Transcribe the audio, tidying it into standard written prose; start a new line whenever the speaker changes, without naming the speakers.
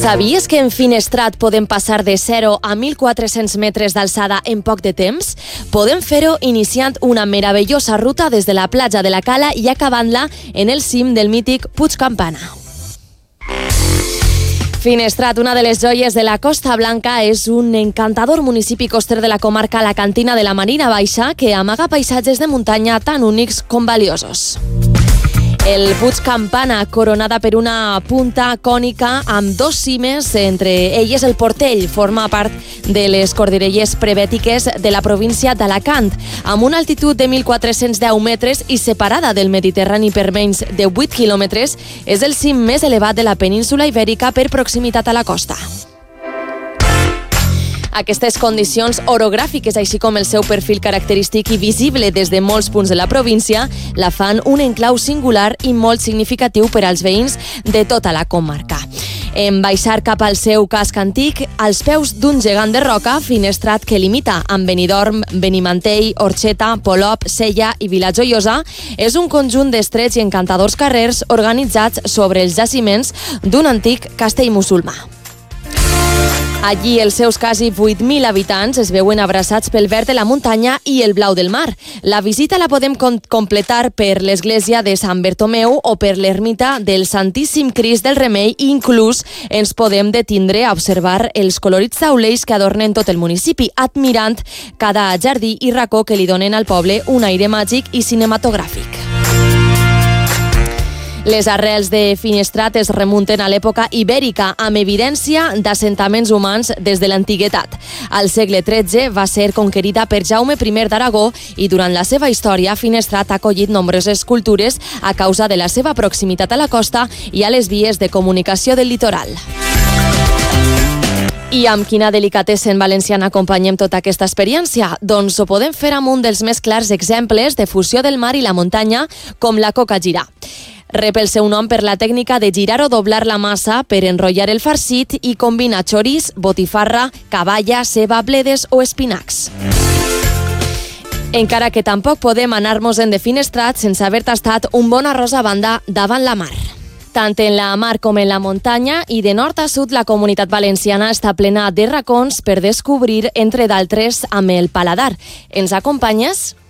Sabies que en Finestrat podem passar de 0 a 1.400 metres d'alçada en poc de temps? Podem fer-ho iniciant una meravellosa ruta des de la platja de la Cala i acabant-la en el cim del mític Puig Campana. Finestrat, una de les joies de la Costa Blanca, és un encantador municipi coster de la comarca alacantina de la Marina Baixa que amaga paisatges de muntanya tan únics com valiosos. El Puig Campana, coronada per una punta cònica amb dos cimes, entre elles el Portell, forma part de les cordillers prebètiques de la província d'Alacant, amb una altitud de 1.410 metres i separada del Mediterrani per menys de 8 quilòmetres, és el cim més elevat de la península ibèrica per proximitat a la costa. Aquestes condicions orogràfiques, així com el seu perfil característic i visible des de molts punts de la província, la fan un enclau singular i molt significatiu per als veïns de tota la comarca. En baixar cap al seu casc antic, als peus d'un gegant de roca, Finestrat, que limita amb Benidorm, Benimantell, Orxeta, Polop, Sella i Vilajoiosa, és un conjunt d'estrets i encantadors carrers organitzats sobre els jaciments d'un antic castell musulmà. Allí els seus quasi 8.000 habitants es veuen abraçats pel verd de la muntanya i el blau del mar. La visita la podem completar per l'església de Sant Bertomeu o per l'ermita del Santíssim Crist del Remei i inclús ens podem detindre a observar els colorits taulells que adornen tot el municipi, admirant cada jardí i racó que li donen al poble un aire màgic i cinematogràfic. Les arrels de Finestrat es remunten a l'època ibèrica, amb evidència d'assentaments humans des de l'antiguitat. Al segle XIII va ser conquerida per Jaume I d'Aragó i durant la seva història Finestrat ha acollit nombroses cultures a causa de la seva proximitat a la costa i a les vies de comunicació del litoral. I amb quina delicatessen valenciana acompanyem tota aquesta experiència? Doncs ho podem fer amb un dels més clars exemples de fusió del mar i la muntanya, com la coca girà. Rep el seu nom per la tècnica de girar o doblar la massa per enrotllar el farcit i combinar xoriç, botifarra, caballa, ceba, bledes o espinacs. Encara que tampoc podem anar-nos-en de Finestrat sense haver tastat un bon arròs a banda davant la mar. Tant en la mar com en la muntanya i de nord a sud la comunitat valenciana està plena de racons per descobrir, entre d'altres, amb el paladar. Ens acompanyes?